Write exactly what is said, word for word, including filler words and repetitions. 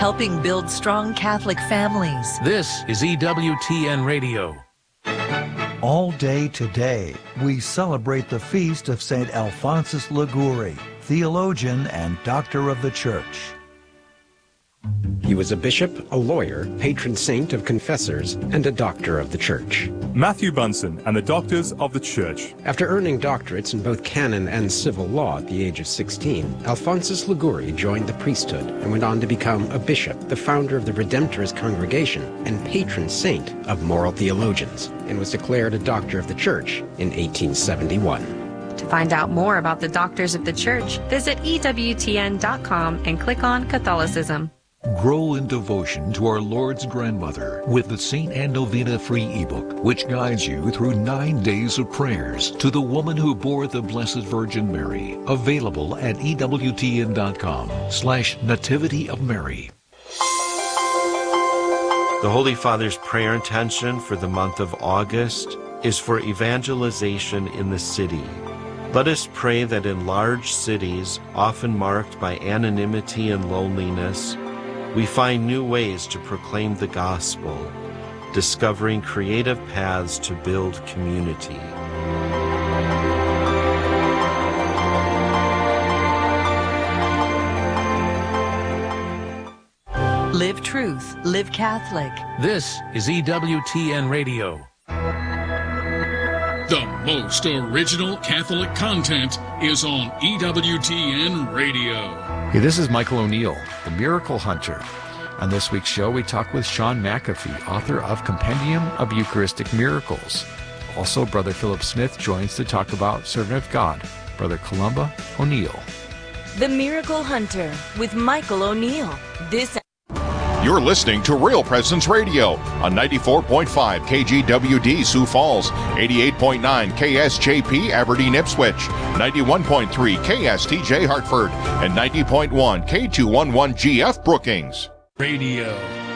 helping build strong Catholic families. This is E W T N Radio. All day today, we celebrate the feast of Saint Alphonsus Liguori, theologian and doctor of the Church. He was a bishop, a lawyer, patron saint of confessors, and a doctor of the Church. Matthew Bunson and the Doctors of the Church. After earning doctorates in both canon and civil law at the age of sixteen, Alphonsus Liguori joined the priesthood and went on to become a bishop, the founder of the Redemptorist Congregation, and patron saint of moral theologians, and was declared a doctor of the Church in eighteen seventy-one. To find out more about the Doctors of the Church, visit E W T N dot com and click on Catholicism. Grow in devotion to our Lord's grandmother with the Saint Anne Novena free ebook, which guides you through nine days of prayers to the woman who bore the Blessed Virgin Mary. Available at E W T N dot com slash Nativity of Mary. The Holy Father's prayer intention for the month of August is for evangelization in the city. Let us pray that in large cities, often marked by anonymity and loneliness, we find new ways to proclaim the gospel, discovering creative paths to build community. Live truth, live Catholic. This is E W T N Radio. The most original Catholic content is on E W T N Radio. Hey, this is Michael O'Neill, the Miracle Hunter. On this week's show, we talk with Sean McAfee, author of Compendium of Eucharistic Miracles. Also, Brother Philip Smith joins to talk about Servant of God, Brother Columba O'Neill. The Miracle Hunter with Michael O'Neill. This You're listening to Real Presence Radio on ninety-four point five K G W D Sioux Falls, eighty-eight point nine K S J P Aberdeen Ipswich, ninety-one point three K S T J Hartford, and ninety point one K two eleven G F Brookings. Radio.